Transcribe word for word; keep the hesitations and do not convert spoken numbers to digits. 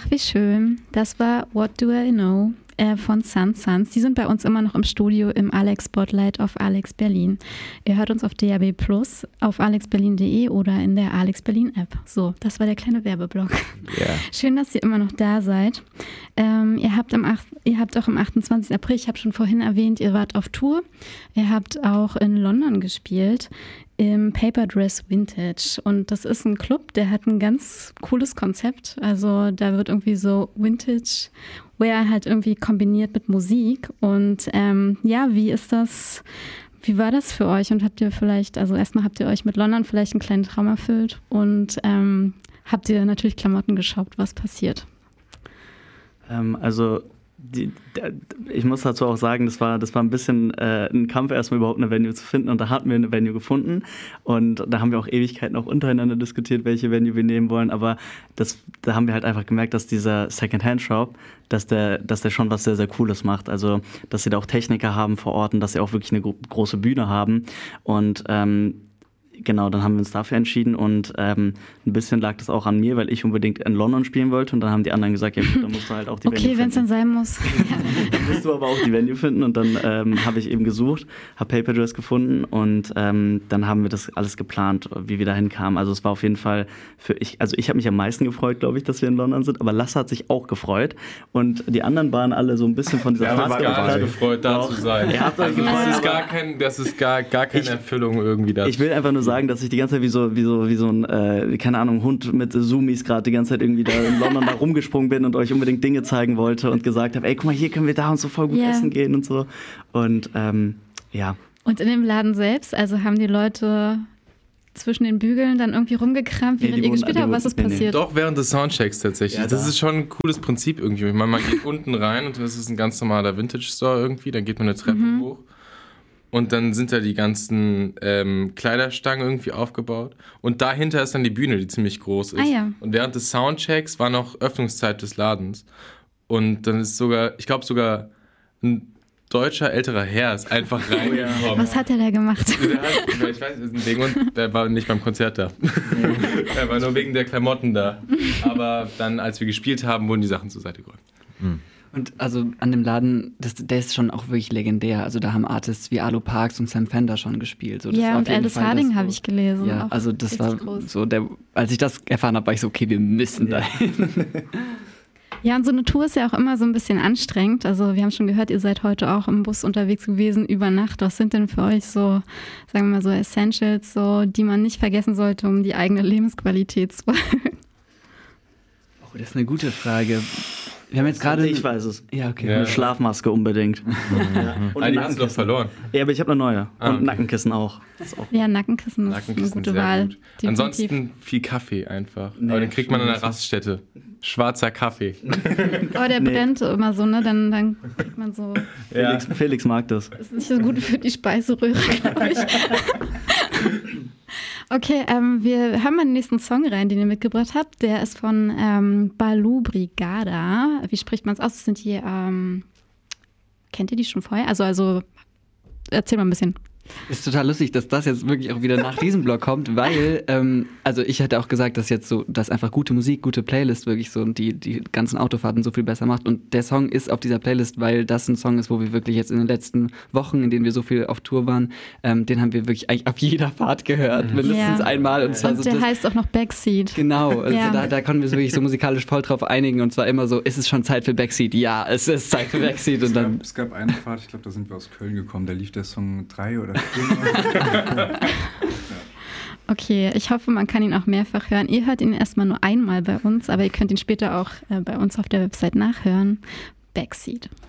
Ach, wie schön. Das war What Do I Know äh, von Sun Suns. Die sind bei uns immer noch im Studio im Alex Spotlight auf Alex Berlin. Ihr hört uns auf D A B plus, auf alex berlin punkt de oder in der Alex Berlin App. So, das war der kleine Werbeblock. Yeah. Schön, dass ihr immer noch da seid. Ähm, ihr habt am acht, ihr habt auch am achtundzwanzigsten April, ich habe schon vorhin erwähnt, ihr wart auf Tour. Ihr habt auch in London gespielt. Im Paper Dress Vintage. Und das ist ein Club, der hat ein ganz cooles Konzept. Also da wird irgendwie so Vintage Wear halt irgendwie kombiniert mit Musik. Und ähm, ja, wie ist das, wie war das für euch? Und habt ihr vielleicht, also erstmal habt ihr euch mit London vielleicht einen kleinen Traum erfüllt und ähm, habt ihr natürlich Klamotten geshoppt, was passiert? Ähm, also Die, ich muss dazu auch sagen, das war, das war ein bisschen äh, ein Kampf, erstmal überhaupt eine Venue zu finden. Und da hatten wir eine Venue gefunden. Und da haben wir auch Ewigkeiten auch untereinander diskutiert, welche Venue wir nehmen wollen. Aber das, da haben wir halt einfach gemerkt, dass dieser Second-Hand-Shop, dass der, dass der schon was sehr, sehr Cooles macht. Also, dass sie da auch Techniker haben vor Ort und dass sie auch wirklich eine gro- große Bühne haben. Und ähm, genau, dann haben wir uns dafür entschieden und ähm, ein bisschen lag das auch an mir, weil ich unbedingt in London spielen wollte und dann haben die anderen gesagt, ja gut, dann musst du halt auch die okay, Venue finden. Okay, wenn es dann sein muss. Dann musst du aber auch die Venue finden und dann ähm, habe ich eben gesucht, habe Paper Dress gefunden und ähm, dann haben wir das alles geplant, wie wir da hinkamen. Also es war auf jeden Fall für ich, also ich habe mich am meisten gefreut, glaube ich, dass wir in London sind, aber Lasse hat sich auch gefreut und die anderen waren alle so ein bisschen von dieser ja, Task gar nicht gefreut, da zu sein. Ihr habt euch also gefreut, das ist gar kein, das ist gar, gar keine ich, Erfüllung irgendwie da. Ich will einfach nur sagen, dass ich die ganze Zeit wie so, wie so, wie so ein, äh, keine Ahnung, Hund mit Zoomies gerade die ganze Zeit irgendwie da in London da rumgesprungen bin und euch unbedingt Dinge zeigen wollte und gesagt habe, ey, guck mal, hier können wir da und so voll gut yeah. essen gehen und so. Und ähm, ja. Und in dem Laden selbst, also haben die Leute zwischen den Bügeln dann irgendwie rumgekramt, während nee, ihr gespielt habt? Was ist nee, passiert? Nee. Doch, während des Soundchecks tatsächlich. Ja, das da. ist schon ein cooles Prinzip irgendwie. Ich meine, man geht unten rein und das ist ein ganz normaler Vintage-Store irgendwie, dann geht man eine Treppe mhm. hoch. Und dann sind da die ganzen ähm, Kleiderstangen irgendwie aufgebaut. Und dahinter ist dann die Bühne, die ziemlich groß ist. Ah, ja. Und während des Soundchecks war noch Öffnungszeit des Ladens. Und dann ist sogar, ich glaube sogar ein deutscher älterer Herr ist einfach reingekommen. Was hat er da gemacht? Der hat, ich weiß, das ist ein Ding und der war nicht beim Konzert da. Er war nur wegen der Klamotten da. Aber dann, als wir gespielt haben, wurden die Sachen zur Seite geräumt. Mhm. Und also an dem Laden, das, der ist schon auch wirklich legendär. Also da haben Artists wie Arlo Parks und Sam Fender schon gespielt. So, das ja, war und Alice Harding habe ich gelesen. Ja, also das war groß. So der, als ich das erfahren habe, war ich so, okay, wir müssen ja. dahin. Ja, und so eine Tour ist ja auch immer so ein bisschen anstrengend. Also wir haben schon gehört, ihr seid heute auch im Bus unterwegs gewesen über Nacht. Was sind denn für euch so, sagen wir mal so Essentials, so, die man nicht vergessen sollte, um die eigene Lebensqualität zu erhöhen? Oh, das ist eine gute Frage. Wir haben jetzt gerade. Ich weiß es. Ja, okay. Ja. Eine Schlafmaske unbedingt. Ja. Und ah, die hast du doch verloren. Ja, aber ich habe eine neue. Ah, und okay. Nackenkissen auch. auch. Ja, Nackenkissen ist Nackenkissen eine gute Wahl. Gut. Ansonsten viel Kaffee einfach. Nee, aber den kriegt man in der Raststätte. Schwarzer Kaffee. Oh, der nee. brennt immer so, ne? Dann, dann kriegt man so. Ja. Felix, Felix mag das. Das ist nicht so gut für die Speiseröhre, glaube ich. Okay, ähm, wir hören mal den nächsten Song rein, den ihr mitgebracht habt. Der ist von ähm, Baloo Brigada. Wie spricht man es aus? Das sind die, ähm, kennt ihr die schon vorher? Also, also, erzähl mal ein bisschen. Ist total lustig, dass das jetzt wirklich auch wieder nach diesem Blog kommt, weil, ähm, also ich hätte auch gesagt, dass jetzt so, dass einfach gute Musik, gute Playlist wirklich so die, die ganzen Autofahrten so viel besser macht. Und der Song ist auf dieser Playlist, weil das ein Song ist, wo wir wirklich jetzt in den letzten Wochen, in denen wir so viel auf Tour waren, ähm, den haben wir wirklich eigentlich auf jeder Fahrt gehört, mindestens ja. einmal. Und, zwar und so der das, heißt auch noch Backseat. Genau, also ja. da, da konnten wir uns wirklich so musikalisch voll drauf einigen und zwar immer so, ist es schon Zeit für Backseat? Ja, es ist Zeit für Backseat. Und es, dann gab, es gab eine Fahrt, ich glaube, da sind wir aus Köln gekommen, da lief der Song drei oder vier Mal. Okay, ich hoffe, man kann ihn auch mehrfach hören. Ihr hört ihn erstmal nur einmal bei uns, aber ihr könnt ihn später auch äh, bei uns auf der Website nachhören. Backseat.